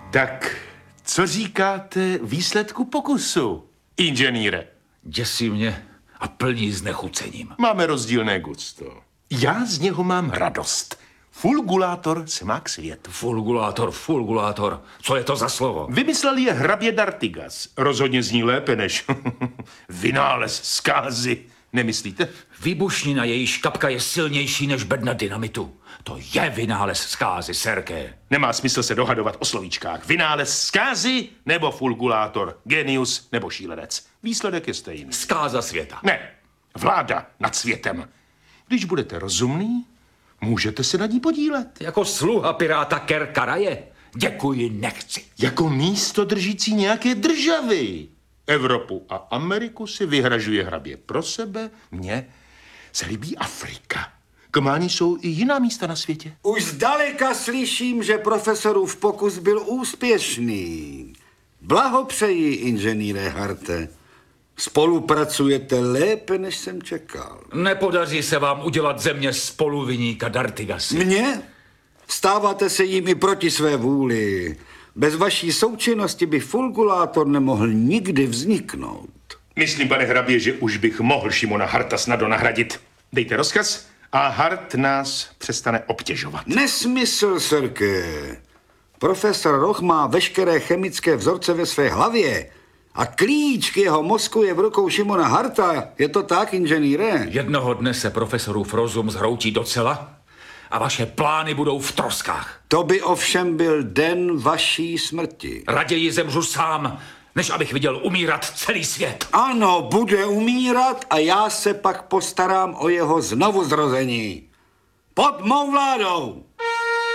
Tak, co říkáte výsledku pokusu, inženýre? Děsí mě a plní znechucením. Máme rozdílné gusto. Já z něho mám radost. Fulgulátor se má k světu. Fulgulátor. Co je to za slovo? Vymyslel je hrabě d'Artigas. Rozhodně zní lépe než vynález zkázy. Nemyslíte? Výbušnina, jejíž kapka je silnější než bedna dynamitu. To je vynález zkázy, Serké. Nemá smysl se dohadovat o slovíčkách. Vynález zkázy nebo fulgulátor. Genius nebo šílenec. Výsledek je stejný. Zkáza světa. Ne, vláda nad světem. Když budete rozumný, můžete se nad ní podílet. Jako sluha piráta Kerkaraje. Děkuji, nechci. Jako místo držící nějaké državy. Evropu a Ameriku si vyhražuje hrabě pro sebe. Mně se líbí Afrika. Kománi jsou i jiná místa na světě. Už zdaleka slyším, že profesorův pokus byl úspěšný. Blahopřeji, inženýre Harte. Spolupracujete lépe, než jsem čekal. Nepodaří se vám udělat země spoluviníka d'Artigasy. Mně? Stáváte se jim i proti své vůli. Bez vaší součinnosti by fulgulátor nemohl nikdy vzniknout. Myslím, pane hrabě, že už bych mohl Šimona Harta snadno nahradit. Dejte rozkaz a Hart nás přestane obtěžovat. Nesmysl, Serké. Profesor Roch má veškeré chemické vzorce ve své hlavě a klíč k jeho mozku je v rukou Šimona Harta. Je to tak, inženýre? Jednoho dne se profesorův rozum zhroutí docela a vaše plány budou v troskách. To by ovšem byl den vaší smrti. Raději zemřu sám, než abych viděl umírat celý svět. Ano, bude umírat a já se pak postarám o jeho znovuzrození. Pod mou vládou!